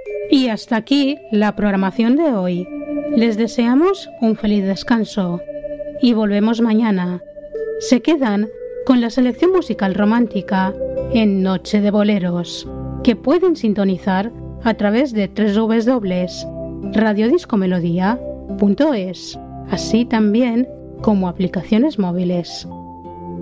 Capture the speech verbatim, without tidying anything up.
Y hasta aquí la programación de hoy. Les deseamos un feliz descanso y volvemos mañana. Se quedan con la selección musical romántica en Noche de Boleros, que pueden sintonizar a través de doble u doble u doble u punto radio disco melodía punto es, así también como aplicaciones móviles.